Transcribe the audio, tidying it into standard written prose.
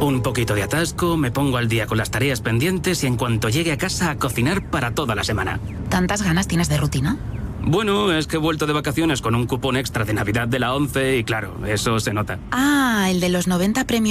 Un poquito de atasco, me pongo al día con las tareas pendientes y en cuanto llegue a casa a cocinar para toda la semana. ¿Tantas ganas tienes de rutina? Bueno, es que he vuelto de vacaciones con un cupón extra de Navidad de la 11 y claro, eso se nota. Ah, el de los 90 premios